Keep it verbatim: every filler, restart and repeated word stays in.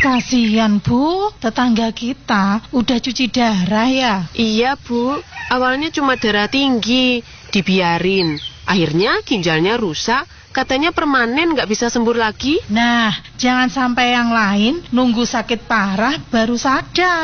Kasihan Bu, tetangga kita udah cuci darah ya. Iya Bu, awalnya cuma darah tinggi, dibiarin. Akhirnya ginjalnya rusak, katanya permanen nggak bisa sembuh lagi. Nah, jangan sampai yang lain nunggu sakit parah baru sadar.